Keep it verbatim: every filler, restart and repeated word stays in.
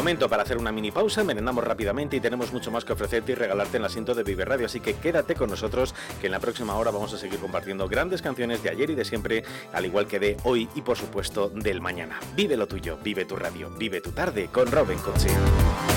Momento para hacer una mini pausa, merendamos rápidamente y tenemos mucho más que ofrecerte y regalarte en el asiento de Vive Radio, así que quédate con nosotros, que en la próxima hora vamos a seguir compartiendo grandes canciones de ayer y de siempre, al igual que de hoy y por supuesto del mañana. Vive lo tuyo, vive tu radio, vive tu tarde con Robin Cootsy.